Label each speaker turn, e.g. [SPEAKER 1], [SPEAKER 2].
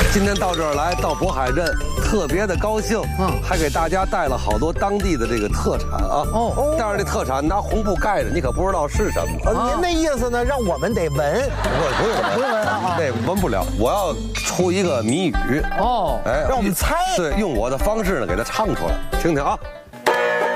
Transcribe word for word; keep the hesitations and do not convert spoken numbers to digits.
[SPEAKER 1] 今天到这儿来，到渤海镇，特别的高兴，嗯，还给大家带了好多当地的这个特产啊。哦哦，但是这特产拿红布盖着，你可不知道是什么。
[SPEAKER 2] 呃，您的意思呢，让我们得闻？
[SPEAKER 1] 不，不用闻，
[SPEAKER 2] 不用闻啊，
[SPEAKER 1] 这闻不了。我要出一个谜语。哦，
[SPEAKER 2] 哎，让我们猜。
[SPEAKER 1] 对，用我的方式呢，给它唱出来，听听啊。